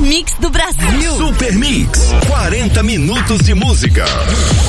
melhor mix do Brasil. Super Mix, 40 minutos de música.